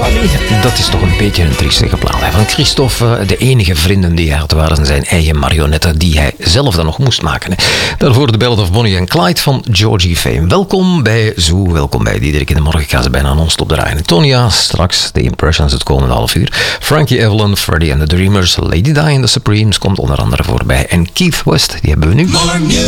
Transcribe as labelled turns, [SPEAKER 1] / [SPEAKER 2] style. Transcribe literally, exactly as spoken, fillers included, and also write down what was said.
[SPEAKER 1] Charlie. Dat is toch een beetje een triestige plaat. Van Christophe, de enige vrienden die hij had waren zijn eigen marionetten die hij zelf dan nog moest maken. Daarvoor de Ballad of Bonnie and Clyde van Georgie Fame. Welkom bij Zoo, welkom bij Diederik in de morgen. Ik ga ze bijna non-stop draaien. Tonya, straks de Impressions het komende half uur. Frankie Avalon, Freddie and the Dreamers, Lady Di and the Supremes komt onder andere voorbij. En Keith West, die hebben we nu.
[SPEAKER 2] More music.